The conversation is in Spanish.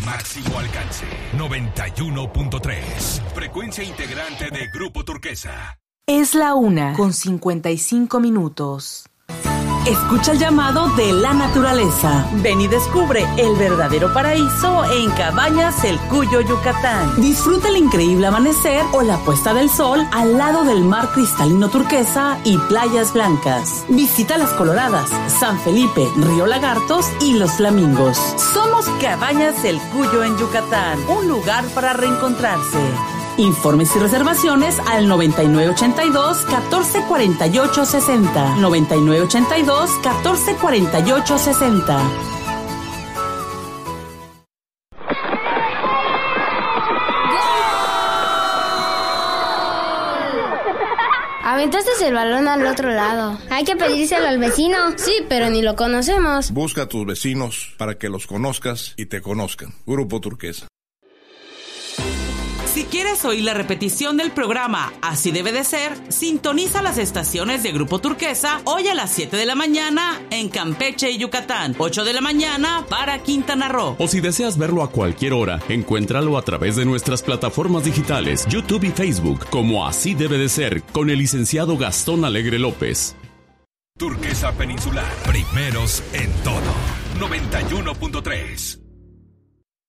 Máximo alcance, 91.3. Frecuencia integrante de Grupo Turquesa. Es la 1:55. Escucha el llamado de la naturaleza. Ven y descubre el verdadero paraíso en Cabañas El Cuyo, Yucatán. Disfruta el increíble amanecer o la puesta del sol al lado del mar cristalino turquesa y playas blancas. Visita Las Coloradas, San Felipe, Río Lagartos y Los Flamingos. Somos Cabañas El Cuyo en Yucatán, un lugar para reencontrarse. Informes y reservaciones al 9982-1448-60. 9982-1448-60. Aventaste el balón al otro lado. Hay que pedírselo al vecino. Sí, pero ni lo conocemos. Busca a tus vecinos para que los conozcas y te conozcan. Grupo Turquesa. Si quieres oír la repetición del programa Así Debe de Ser, sintoniza las estaciones de Grupo Turquesa hoy a las 7 de la mañana en Campeche y Yucatán, 8 de la mañana para Quintana Roo. O si deseas verlo a cualquier hora, encuéntralo a través de nuestras plataformas digitales, YouTube y Facebook, como Así Debe de Ser, con el licenciado Gastón Alegre López. Turquesa Peninsular, primeros en todo, 91.3.